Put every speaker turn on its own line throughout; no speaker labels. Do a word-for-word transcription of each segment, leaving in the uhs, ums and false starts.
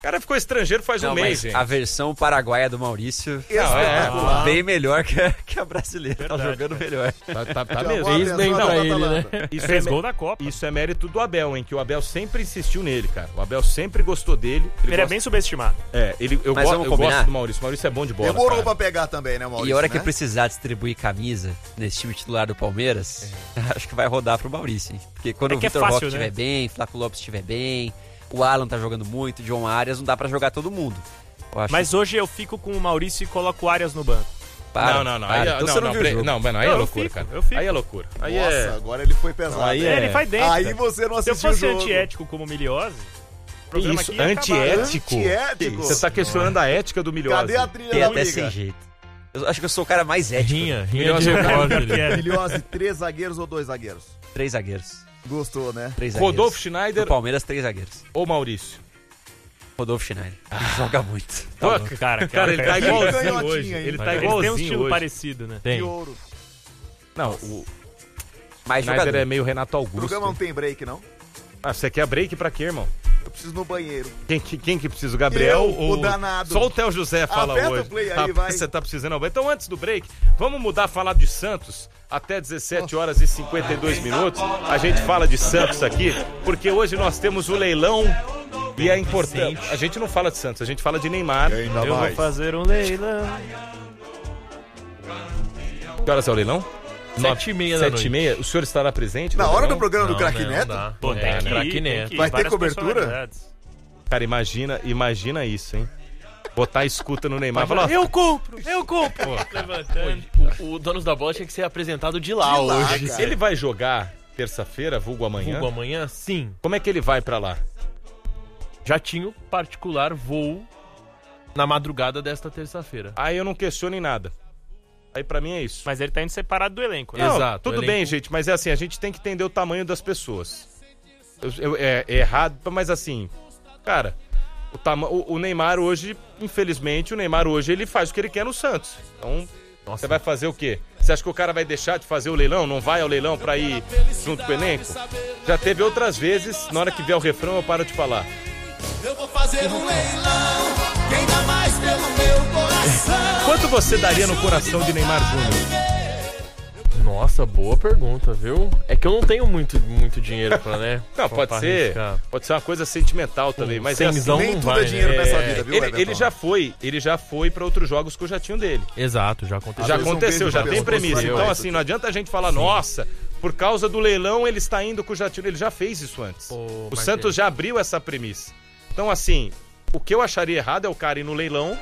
O cara ficou estrangeiro faz
Não,
um mês, gente.
A versão paraguaia do Maurício
não,
é bem melhor que a, que a brasileira. Verdade, tá jogando cara. melhor.
Tá, tá, tá mesmo.
Fez bem pra ele, né?
Isso
Fez
é,
gol na Copa.
Isso é mérito do Abel, hein? Que o Abel sempre insistiu nele, cara. O Abel sempre gostou dele.
Ele, ele
gosta...
é bem subestimado.
É, ele, eu,
Mas
go...
vamos
eu
combinar?
gosto do Maurício. O Maurício é bom de bola,
Demorou
cara.
pra pegar também, né, Maurício?
E a hora
né?
que precisar distribuir camisa nesse time titular do Palmeiras, é. acho que vai rodar pro Maurício, hein? Porque quando
é
o
Vitor
Roque
fácil,
estiver
né?
bem, Flávio Lopes estiver bem, o Alan tá jogando muito, o John Arias, não dá pra jogar todo mundo.
Mas hoje eu fico com o Maurício e coloco o Arias no banco.
não,
Para,
não, não.
para.
Aí,
Então
não,
você não,
não,
viu o jogo.
não, mano, aí
Não,
é
eu
loucura,
fico,
cara.
eu fico.
Aí é loucura. Aí
Nossa,
é...
agora ele foi pesado.
Aí é-
Ele vai dentro.
Aí
cara.
você não
Se eu
assistiu o
fosse
jogo.
antiético como Miliose, o
Que
programa
isso,
aqui ia acabar.
antiético?
Antiético?
Você tá questionando a ética do Milhouse.
Cadê a trilha
Tem
da
até
briga?
sem jeito. Eu acho que eu sou o cara mais ético.
Rinha, rinha
Milhouse
de
é o cara
repórter.
É.
Miliose, três zagueiros ou dois zagueiros?
Três zagueiros.
Gostou, né?
Três
Rodolfo
zagueiros.
Schneider
No Palmeiras, três zagueiros.
ou Maurício?
Rodolfo Schneider. Ele joga muito.
Pô,
Cara, cara,
cara, ele tá
Ele
igualzinho
canhotinho,
hoje.
hein?
Ele tá
Ele
Eles têm um
igualzinho
estilo
hoje.
parecido, né?
De
Tem.
ouro.
Não, o
Mais
Schneider
jogador.
é meio Renato
O
Augusto.
programa não tem break, não?
Ah, você quer break pra quê, irmão?
Eu preciso ir no banheiro.
Quem, que- quem que precisa? O Gabriel
Eu,
ou...
o danado.
Só o Theo José fala
Aperta
hoje.
o play aí,
Rapaz,
vai.
Você tá precisando. Então, antes do break, vamos mudar a falar de Santos. Até dezessete horas e cinquenta e dois minutos. A gente fala de Santos aqui, porque hoje nós temos o leilão. E é importante. A gente não fala de Santos, a gente fala de Neymar.
Ainda
Eu vou
mais.
fazer um leilão.
Que horas é o leilão?
Sete e meia da
Sete
noite.
e meia? O senhor estará presente?
Na
no
hora do
leilão?
programa do
Não,
Craque
né,
Neto?
não dá.
Pô,
É,
tem que ir,
Craque
tem
Neto.
que ir.
Vai ter
Várias
cobertura?
personalidades.
Cara, imagina, imagina isso, hein? Botar a escuta no Neymar e falar, ó,
Eu compro, eu compro.
Levantando. O, o Donos da Bola tinha que ser apresentado de lá
De lá,
hoje.
cara.
ele vai jogar terça-feira, vulgo amanhã?
Vulgo amanhã? Sim.
Como é que ele vai pra lá?
Jatinho particular voo na madrugada desta terça-feira.
Aí eu não questiono em nada. Aí pra mim é isso.
Mas ele tá indo separado do elenco, né?
Não,
Exato,
tudo
o
bem,
elenco-
gente, mas é assim, a gente tem que entender o tamanho das pessoas. Eu- eu- é, é errado, mas assim, cara, o, tama- o- o Neymar hoje, infelizmente, o Neymar hoje, ele faz o que ele quer no Santos. Então,
Nossa.
você vai fazer o quê? Você acha que o cara vai deixar de fazer o leilão? Não vai ao leilão pra ir junto com o elenco? Já teve outras vezes, na hora que vier o refrão, eu paro de falar.
Eu vou fazer um leilão, quem dá mais pelo meu coração.
Quanto você daria no coração de Neymar Júnior?
Nossa, boa pergunta, viu? É que eu não tenho muito, muito dinheiro pra, né?
Não,
pra-
pode
pra
ser,
arriscar.
pode ser uma coisa sentimental também,
Um
mas é assim,
cenzão
Nem
não
tudo
vai,
é dinheiro
né?
nessa
É,
vida, viu,
ele,
Everton?
ele já foi, ele já foi para outros jogos com o jatinho dele.
Exato, já aconteceu.
Já
vezes um
aconteceu,
beijo
já
no
tem
pescoço
premissa.
vai
Então,
mais.
assim, não adianta a gente falar, nossa, por causa do leilão ele está indo com o jatinho. Ele já fez isso antes.
Ô,
O
Marcelo.
Santos já abriu essa premissa. Então, assim, o que eu acharia errado é o cara ir no leilão,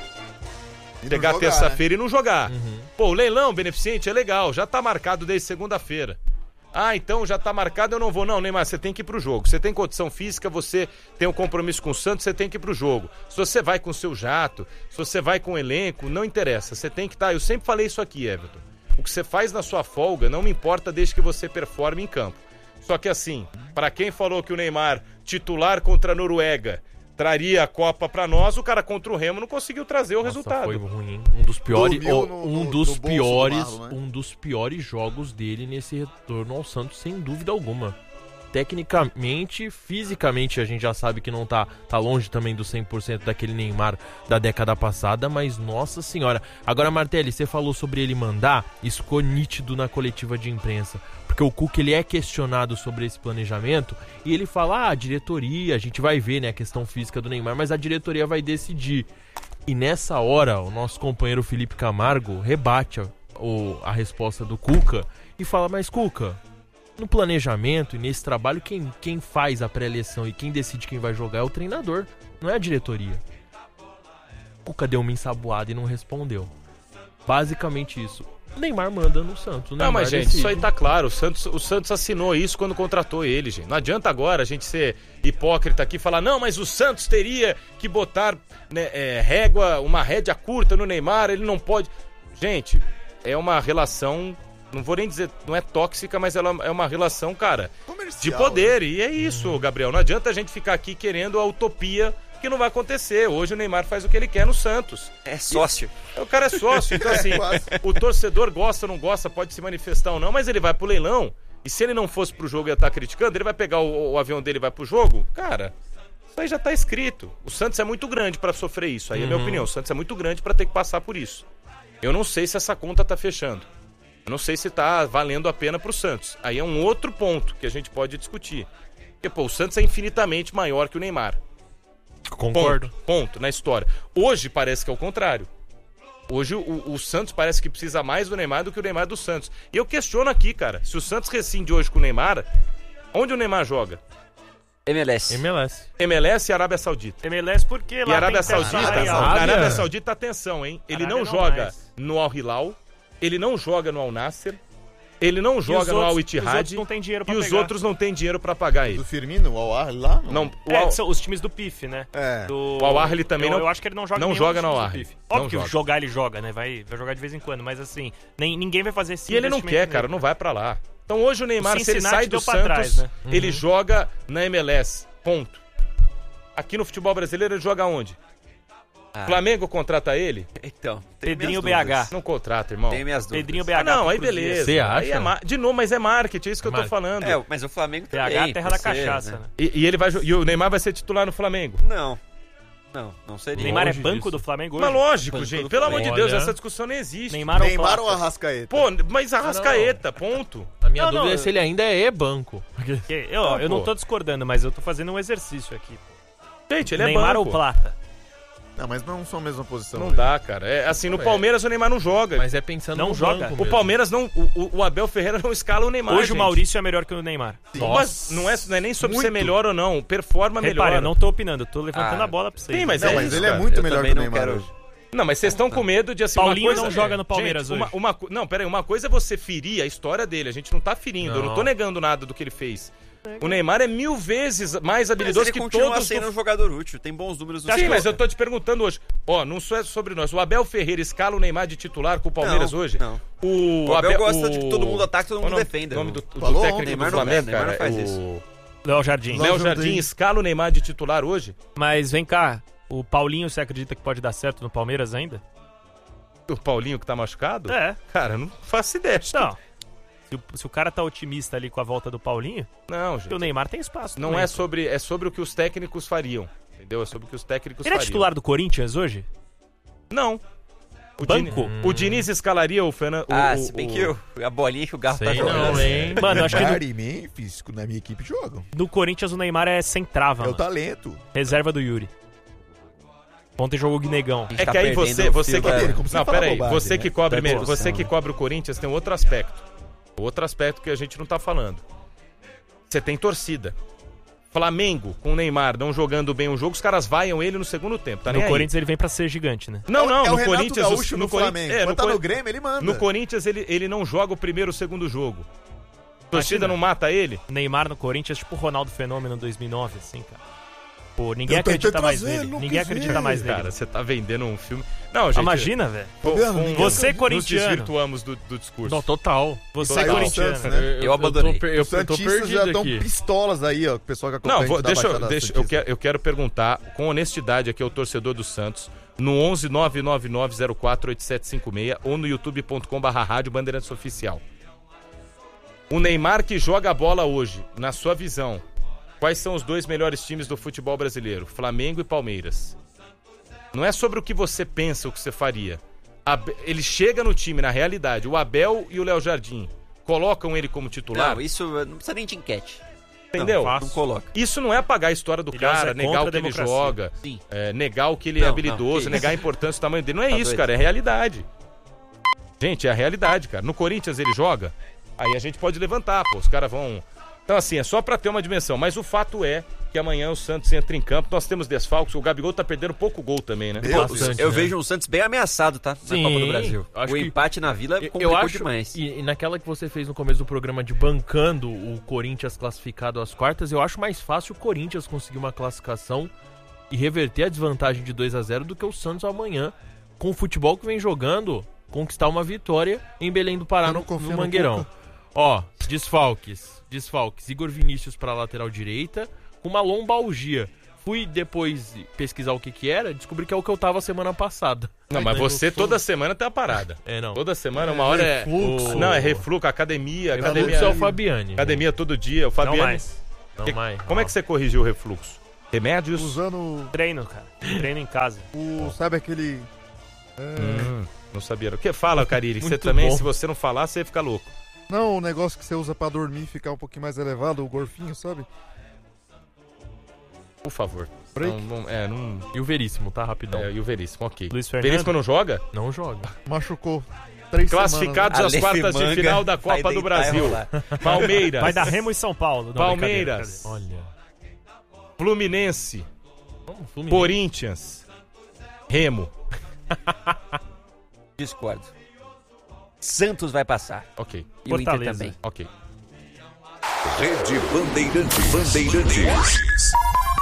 E não
pegar
jogar,
terça-feira e não jogar.
Uhum.
Pô, o leilão beneficente é legal, já tá marcado desde segunda-feira. Ah, então já tá marcado, eu não vou. Não, Neymar, você tem que ir pro jogo. Você tem condição física, você tem um compromisso com o Santos, você tem que ir pro jogo. Se você vai com o seu jato, se você vai com o elenco, não interessa. Você tem que estar. Eu sempre falei isso aqui, Everton. O que você faz na sua folga não me importa desde que você performe em campo. Só que assim, pra quem falou que o Neymar, titular contra a Noruega, traria a Copa pra nós, o cara contra o Remo não conseguiu trazer o
Nossa,
resultado.
foi ruim, hein? Um dos piores,
Dormiu
ó,
no-
um
no-
dos
no bolso do
piores,
Marlon, né?
um dos piores jogos dele nesse retorno ao Santos, sem dúvida alguma. Tecnicamente, fisicamente a gente já sabe que não tá, tá longe também do cem por cento daquele Neymar da década passada, mas nossa senhora. Agora, Martelli, você falou sobre ele mandar, isso ficou nítido na coletiva de imprensa, porque o Cuca, ele é questionado sobre esse planejamento e ele fala, ah, a diretoria, a gente vai ver, né, a questão física do Neymar, mas a diretoria vai decidir. E nessa hora, o nosso companheiro Felipe Camargo rebate a, o, a resposta do Cuca e fala, mas Cuca, no planejamento e nesse trabalho, quem, quem faz a pré-eleição e quem decide quem vai jogar é o treinador, não é a diretoria. O Cuca deu uma ensaboada e não respondeu. Basicamente isso. O Neymar manda no Santos. O
Não,
Neymar
mas gente,
decide.
isso aí tá claro. O Santos, o Santos assinou isso quando contratou ele, gente. Não adianta agora a gente ser hipócrita aqui e falar, não, mas o Santos teria que botar né, é, régua, uma rédea curta no Neymar, ele não pode. Gente, é uma relação, não vou nem dizer, não é tóxica, mas ela é uma relação, cara,
Comercial,
de poder. E é isso, Gabriel. Não adianta a gente ficar aqui querendo a utopia que não vai acontecer. Hoje o Neymar faz o que ele quer no Santos.
É sócio.
O cara é sócio, então assim, o torcedor gosta ou não gosta, pode se manifestar ou não, mas ele vai pro leilão, e se ele não fosse pro jogo e ia estar criticando, ele vai pegar o, o avião dele e vai pro jogo? Cara, Isso aí já tá escrito. O Santos é muito grande pra sofrer isso. Aí é a minha
Uhum.
opinião. O Santos é muito grande pra ter que passar por isso. Eu não sei se essa conta tá fechando. Eu não sei se tá valendo a pena pro Santos. Aí é um outro ponto que a gente pode discutir. Porque, pô, o Santos é infinitamente maior que o Neymar.
Concordo.
Ponto, ponto na história. Hoje parece que é o contrário. Hoje o, o Santos parece que precisa mais do Neymar do que o Neymar do Santos. E eu questiono aqui, cara, se o Santos rescinde hoje com o Neymar, onde o Neymar joga?
M L S.
M L S.
M L S e Arábia Saudita.
M L S porque
E
lá
a Arábia
tem taxa
Saudita,
real.
a
Arábia-
Arábia Saudita, atenção, hein? Ele
Arábia
não
não
joga
mais.
no Al Hilal, ele não joga no Al Nassr, ele não
E os
joga no
outros-
Al
os
Ittihad
outros não tem dinheiro pra
e os
pegar.
outros não têm dinheiro pra pagar ele.
Do Firmino, o Al-Ahly lá?
Não, o
É,
Al,
são os times do P I F, né?
É.
Do...
O Al-Ahly também
eu,
não-
Eu acho que ele não joga
não
nenhum
joga
dos
no
times do
Al-Ahly.
P I F.
Não
Óbvio que
joga.
jogar ele joga, né? Vai, vai jogar de vez em quando, mas assim, nem, ninguém vai fazer esse
e ele não
investimento
quer, cara,
nele.
não vai pra lá. Então hoje o Neymar,
O
se ele
Cincinnati
sai do
deu pra
Santos,
trás, né?
ele joga na M L S. Ponto. Aqui no futebol brasileiro ele joga onde?
Ah.
Flamengo contrata ele?
Então, tem
Pedrinho
minhas
B H.
dúvidas.
Não contrata, irmão.
Tem minhas dúvidas.
Pedrinho B
Ah,
H.
não,
pro
aí
Cruzeiro.
beleza.
Você
Aí é
acha?
mar... De novo, mas é marketing, é isso que eu tô
Marketing.
falando.
É, mas o Flamengo
B H
também.
terra da
pode ser,
cachaça,
né?
né?
E, e ele vai jo- e o Neymar vai ser titular no Flamengo.
Não. Não, não seria.
Neymar é
Longe
banco
disso.
do Flamengo hoje?
Mas lógico,
Banco
gente.
do
Pelo amor de
Flamengo.
Deus,
Olha.
essa discussão não existe.
Neymar,
Neymar
ou
ou
Plata?
Arrascaeta?
Pô, mas Arrascaeta, ponto.
A minha
Não,
dúvida
não,
é se ele ainda é banco.
Que- Eu,
Ah,
eu não
pô.
tô discordando, mas eu tô fazendo um exercício aqui. pô.
Gente, ele é
Neymar
banco.
ou Plata?
Não, mas não são a mesma posição.
Não
né?
dá, cara. É, assim, no
É.
Palmeiras o Neymar não joga.
Mas é pensando
Não
no
joga.
banco
O
mesmo.
Palmeiras não. O, o- o Abel Ferreira não escala o Neymar.
Hoje
gente.
o Maurício é melhor que o Neymar.
Mas não é, não é nem sobre
Muito.
ser melhor ou não. Performa melhor.
Repare, eu não tô opinando, eu tô levantando
Ah,
a bola pra vocês.
Sim, mas
Não,
é
mas
isso,
ele é
cara.
muito
Eu
melhor que
também
o
não
Neymar
quero-
hoje.
Não, mas vocês estão com medo de assim.
Paulinho
uma coisa...
não joga no Palmeiras
Gente, uma,
hoje.
uma co- Não, peraí, uma coisa é você ferir a história dele. A gente não tá ferindo. Eu não
Não.
tô negando nada do que ele fez. O Neymar é mil vezes mais
Mas
habilidoso
ele
que
continua
todos.
sendo
do-
um jogador útil. Tem bons números no
Sim,
seu-
mas eu tô te perguntando hoje. Ó, não só é sobre nós. O Abel Ferreira escala o Neymar de titular com o Palmeiras
Não,
hoje?
não.
O,
O Abel gosta
o-
de que todo mundo ataque, todo
Qual
mundo
o nome-
defenda.
O nome do, do
Falou
técnico
ontem,
do
Neymar não-
Flamengo,
Neymar não
cara.
faz
o
isso.
Léo Jardim.
Léo
Léo
Jardim.
Jardim escala o Neymar de titular hoje?
Mas vem cá, o Paulinho, você acredita que pode dar certo no Palmeiras ainda?
O Paulinho que tá machucado?
É.
Cara, eu não faço ideia.
Não. Se o, se o cara tá otimista ali com a volta do Paulinho,
Não,
o
gente.
Neymar tem espaço.
Não
também,
é
pô.
sobre, é sobre o que os técnicos fariam. Entendeu? É sobre o que os técnicos
Ele é
fariam.
titular do Corinthians hoje?
Não. O
Banco?
Dini- o Diniz escalaria o Fernando.
Ah,
o,
se bem
o-
que eu, a bolinha que o Garro tá
Sei
jogando.
não, hein?
Mano, eu acho que
Neymar e Memphis, na minha equipe, jogam.
no, no Corinthians o Neymar é sem trava,
É o
mano.
talento.
Reserva do Yuri. Ontem jogou o Guinegão.
A gente
É
tá
que aí
perdendo
você,
o
você
fio
que
da-
dele, como você
não,
fala
peraí,
bobagem,
você
né?
que cobre,
Da
me-
evolução,
você que
né?
cobre o Corinthians tem outro aspecto. Outro aspecto que a gente não tá falando. Você tem torcida. Flamengo com o Neymar não jogando bem um jogo, os caras vaiam ele no segundo tempo, tá
no
nem aí.
Corinthians ele vem pra ser gigante, né?
Não, não,
é o
no
Renato
Corinthians
Gaúcho
no
no
Corin-
Flamengo.
é,
Quando
no
tá
Cor-
no Grêmio, ele manda.
No Corinthians ele, ele não joga o primeiro ou o segundo jogo. A torcida
Imagina.
não mata ele?
Neymar no Corinthians, tipo o Ronaldo Fenômeno dois mil e nove, assim, cara. Pô, ninguém
Eu tentei
acredita mais
trazer,
nele.
não
Ninguém
quis
acredita
ver.
mais nele.
Cara, você tá vendendo um filme. Não, gente.
Imagina, velho.
com-
vendo?
com-
Ninguém
Você
nos
corintiano.
desvirtuamos do, do discurso.
Não, total.
Você
Saiu do
corintiano.
Santos, né?
Eu abandonei.
tô, per- eu
Os
tô
Santistas
perdido
já dão
aqui.
pistolas aí, ó. O pessoal que acompanha
Não, vou,
a gente da
deixa, eu-
Baixada
deixa eu,
Santista.
quero, eu quero perguntar com honestidade aqui ao torcedor do Santos no onze nove nove nove zero quatro oito sete cinco seis ou no youtube ponto com barra rádio Bandeirantes Oficial. O Neymar que joga a bola hoje, na sua visão, quais são os dois melhores times do futebol brasileiro? Flamengo e Palmeiras. Não é sobre o que você pensa, o que você faria. Abe- Ele chega no time, na realidade, o Abel e o Léo Jardim colocam ele como titular,
Não, isso não precisa nem de enquete.
entendeu?
Não, não coloca.
Isso não é apagar a história do
Aliás,
cara,
é
negar
contra
o que
a
ele
democracia.
joga,
Sim.
é, negar o que ele é
Não, não,
habilidoso,
que
negar a
isso.
importância do tamanho dele. Não é
Tá
isso,
doido.
cara, é realidade. Gente, é a realidade, cara. No Corinthians ele joga, aí a gente pode levantar, pô, os caras vão... Então assim, é só pra ter uma dimensão, mas o fato é que amanhã o Santos entra em campo, nós temos desfalques, o Gabigol tá perdendo pouco gol também, né?
Eu-
Bastante,
Eu
né?
vejo o Santos bem ameaçado, tá? Na
Sim,
Copa do Brasil.
acho
O
que-
empate na Vila
Eu-
complicou
eu acho,
demais.
e, e naquela que você fez no começo do programa de bancando o Corinthians classificado às quartas, eu acho mais fácil o Corinthians conseguir uma classificação e reverter a desvantagem de dois a zero do que o Santos amanhã, com o futebol que vem jogando, conquistar uma vitória em Belém do Pará
Eu não
no,
confio
no
no
Mangueirão.
Cuca.
Ó, desfalques, desfalques. Igor Vinícius pra lateral direita, com uma lombalgia. Fui depois pesquisar o que que era, descobri que é o que eu tava semana passada.
Não, mas
Daí
você
eu sou-
toda semana tem uma parada.
É, não.
Toda semana, uma hora é...
refluxo.
Não, é refluxo, academia, academia...
Refluxo é o Fabiane.
Academia todo dia, o
Não
Fabiano...
mais.
Não
Que-
mais.
Como é que você corrigiu o refluxo? Remédios?
Usando
Treino, cara. Treino em casa.
o... Sabe aquele... É...
Hum, não sabia. O que fala, Cariri? Você
Muito
também,
bom.
se você não falar, você fica louco.
Não, o negócio que você usa pra dormir e ficar um pouquinho mais elevado, o gorfinho, sabe?
Por favor.
Break.
Não, não, é, não...
E o Veríssimo, tá? Rapidão.
É, e o Veríssimo, ok.
Luiz Fernando.
Veríssimo não joga?
Não joga.
Machucou. Três
Classificados às
Aleph
quartas de
Manga
final da
vai
Copa do
deitar e
Brasil.
rolar.
Palmeiras.
Vai dar Remo e São Paulo. Não,
Palmeiras.
brincadeira,
Olha.
Fluminense.
Vamos, Fluminense.
Corinthians. Remo.
Discordo. Santos vai passar.
Ok,
E o Inter
Fortaleza.
também.
ok.
Rede Bandeirantes. Bandeirantes.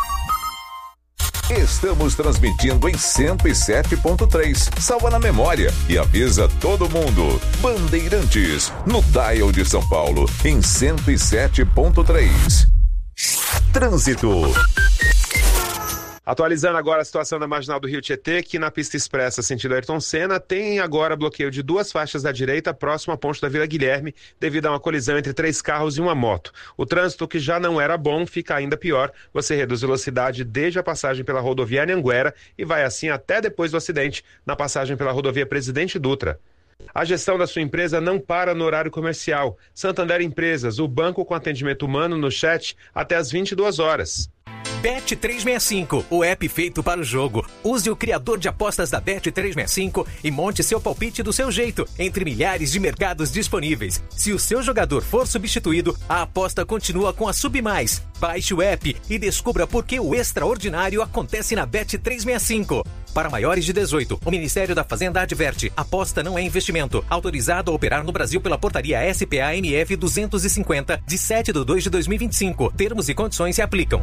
Estamos transmitindo em cento e sete ponto três. Salva na memória e avisa todo mundo. Bandeirantes, no dial de São Paulo, em cento e sete ponto três. Trânsito.
Atualizando agora a situação da Marginal do Rio Tietê, que na pista expressa sentido Ayrton Senna tem agora bloqueio de duas faixas da direita próximo à ponte da Vila Guilherme, devido a uma colisão entre três carros e uma moto. O trânsito, que já não era bom, fica ainda pior. Você reduz velocidade desde a passagem pela rodovia Anhanguera e vai assim até depois do acidente na passagem pela rodovia Presidente Dutra. A gestão da sua empresa não para no horário comercial. Santander Empresas, o banco com atendimento humano no chat até às vinte e duas horas.
Bet trezentos e sessenta e cinco, o app feito para o jogo. Use o criador de apostas da Bet trezentos e sessenta e cinco e monte seu palpite do seu jeito, entre milhares de mercados disponíveis. Se o seu jogador for substituído, a aposta continua com a Submais. Baixe o app e descubra por que o extraordinário acontece na Bet trezentos e sessenta e cinco. Para maiores de dezoito, o Ministério da Fazenda adverte: aposta não é investimento. Autorizado a operar no Brasil pela portaria S P A M F duzentos e cinquenta, de sete de dois de dois mil e vinte e cinco. Termos e condições se aplicam.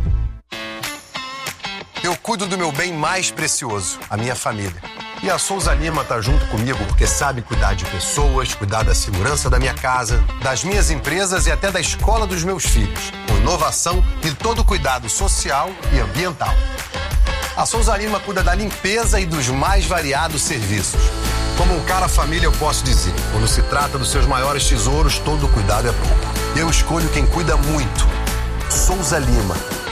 Eu cuido do meu bem mais precioso, a minha família. E a Souza Lima tá junto comigo porque sabe cuidar de pessoas, cuidar da segurança da minha casa, das minhas empresas e até da escola dos meus filhos, com inovação e todo o cuidado social e ambiental. A Souza Lima cuida da limpeza e dos mais variados serviços. Como um cara família, eu posso dizer, quando se trata dos seus maiores tesouros, todo cuidado é pouco. Eu escolho quem cuida muito. Souza Lima.